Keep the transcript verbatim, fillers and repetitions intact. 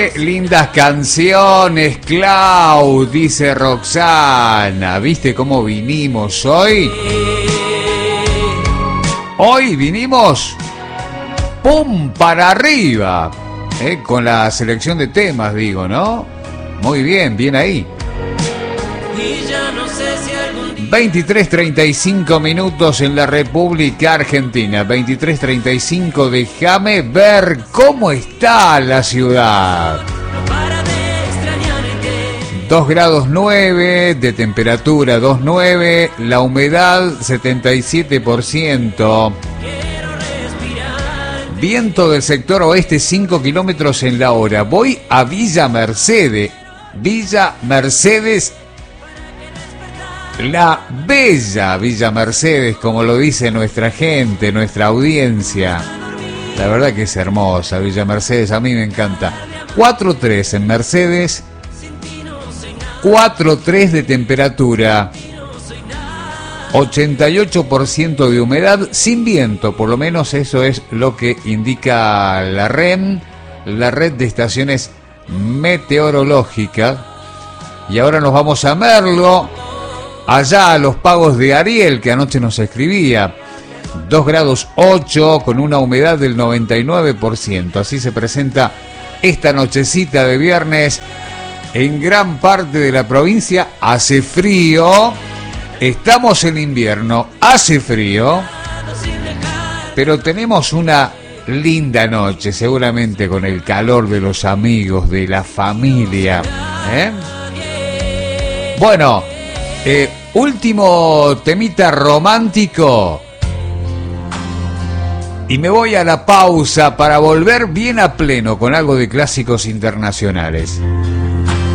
Lindas canciones, Clau, dice Roxana. ¿Viste cómo vinimos hoy? Hoy vinimos ¡pum! Para arriba, ¿eh? Con la selección de temas, digo, ¿no? Muy bien, bien ahí. veintitrés treinta y cinco minutos en la República Argentina. veintitrés treinta y cinco, déjame ver cómo está la ciudad. dos grados nueve de temperatura, dos nueve, la humedad setenta y siete por ciento. Viento del sector oeste cinco kilómetros en la hora. Voy a Villa Mercedes. Villa Mercedes, la bella Villa Mercedes, como lo dice nuestra gente, nuestra audiencia. La verdad que es hermosa Villa Mercedes, a mí me encanta. cuatro tres en Mercedes, cuatro tres de temperatura, ochenta y ocho por ciento de humedad, sin viento, por lo menos eso es lo que indica la R E M, la red de estaciones meteorológicas. Y ahora nos vamos a Merlo, allá a los pagos de Ariel, que anoche nos escribía. dos grados ocho con una humedad del noventa y nueve por ciento. Así se presenta esta nochecita de viernes. En gran parte de la provincia hace frío. Estamos en invierno, hace frío, pero tenemos una linda noche, seguramente con el calor de los amigos, de la familia, ¿eh? Bueno, eh, último temita romántico. Y me voy a la pausa para volver bien a pleno con algo de clásicos internacionales.